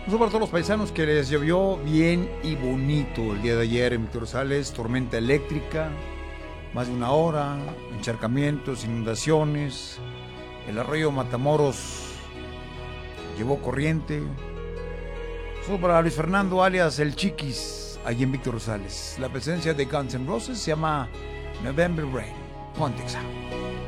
Para todos los paisanos que les llovió bien y bonito el día de ayer en Víctor Rosales, tormenta eléctrica, más de una hora, encharcamientos, inundaciones, el arroyo Matamoros llevó corriente. Solo para Luis Fernando alias El Chiquis, allí en Víctor Rosales. La presencia de Guns N' Roses se llama November Rain. Pontexa.